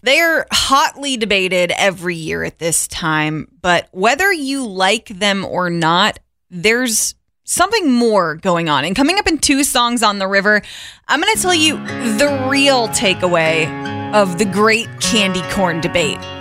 They're hotly debated every year at this time, but whether you like them or not, there's something more going on. And coming up in 2 Songs on the River, I'm going to tell you the real takeaway of the great candy corn debate.